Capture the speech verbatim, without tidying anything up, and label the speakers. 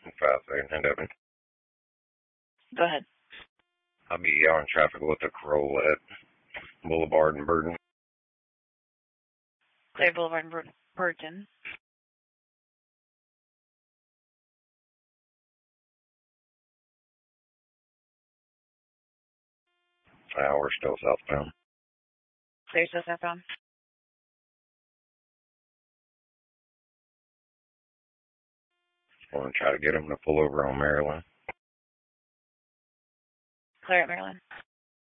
Speaker 1: Five seconds, and Devin.
Speaker 2: Go ahead.
Speaker 1: I'll be out in traffic with a Corolla at Boulevard and Burton.
Speaker 2: Clear Boulevard and Bur- Burton.
Speaker 1: Uh, we're still southbound.
Speaker 2: Clear still southbound.
Speaker 1: We're going to try to get him to pull over on Maryland.
Speaker 2: Clear at Maryland.